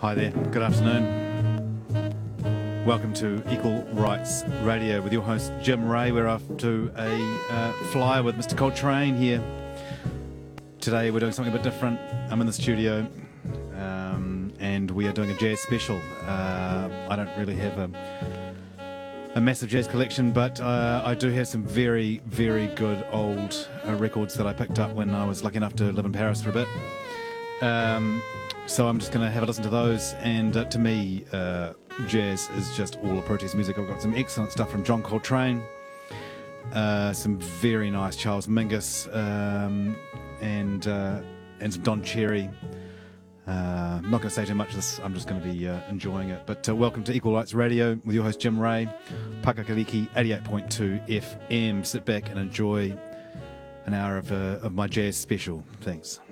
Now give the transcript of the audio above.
Hi there, good afternoon. Welcome to Equal Rights Radio with your host Jim Ray. We're off to a flyer with Mr. Coltrane here. Today we're doing something a bit different. I'm in the studio and we are doing a jazz special. I don't really have a massive jazz collection, but I do have some very, very good old records that I picked up when I was lucky enough to live in Paris for a bit. So I'm just going to have a listen to those, and to me, jazz is just all a protest music. I've got some excellent stuff from John Coltrane, some very nice Charles Mingus, and some Don Cherry. I'm not going to say too much of this, I'm just going to be enjoying it. But welcome to Equal Rights Radio with your host Jim Ray, Pakakariki 88.2 FM. Sit back and enjoy an hour of my jazz special. Thanks.